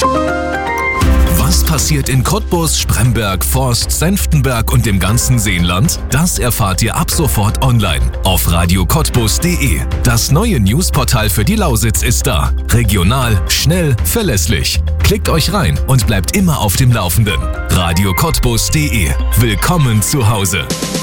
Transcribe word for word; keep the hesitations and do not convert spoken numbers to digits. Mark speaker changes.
Speaker 1: Was passiert in Cottbus, Spremberg, Forst, Senftenberg und dem ganzen Seenland? Das erfahrt ihr ab sofort online auf radio cottbus punkt de. Das neue Newsportal für die Lausitz ist da. Regional, schnell, verlässlich. Klickt euch rein und bleibt immer auf dem Laufenden. radio cottbus punkt de. Willkommen zu Hause.